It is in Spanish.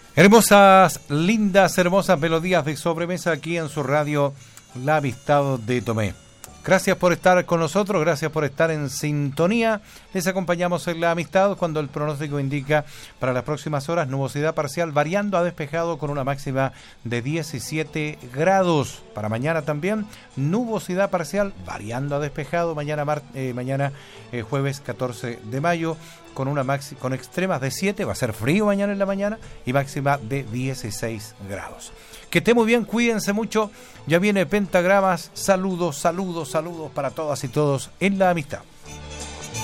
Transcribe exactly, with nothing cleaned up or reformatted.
Hermosas, lindas, hermosas melodías de sobremesa aquí en su radio La Amistad de Tomé. Gracias por estar con nosotros, gracias por estar en sintonía. Les acompañamos en La Amistad cuando el pronóstico indica para las próximas horas nubosidad parcial variando a despejado con una máxima de diecisiete grados. Para mañana también nubosidad parcial variando a despejado. Mañana mar, eh, mañana eh, jueves catorce de mayo con una maxi, con extremas de siete. Va a ser frío mañana en la mañana y máxima de dieciséis grados. Que esté muy bien, cuídense mucho. Ya viene Pentagramas. Saludos, saludos, saludos para todas y todos en La Amistad.